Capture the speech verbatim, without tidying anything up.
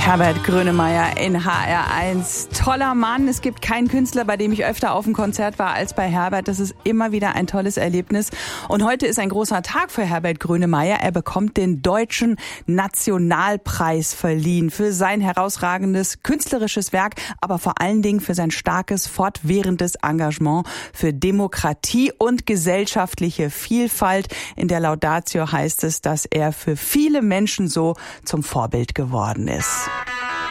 Herbert Grönemeyer in H R eins. Toller Mann. Es gibt keinen Künstler, bei dem ich öfter auf dem Konzert war als bei Herbert. Das ist immer wieder ein tolles Erlebnis. Und heute ist ein großer Tag für Herbert Grönemeyer. Er bekommt den Deutschen Nationalpreis verliehen für sein herausragendes künstlerisches Werk, aber vor allen Dingen für sein starkes, fortwährendes Engagement für Demokratie und gesellschaftliche Vielfalt. In der Laudatio heißt es, dass er für viele Menschen so zum Vorbild geworden ist.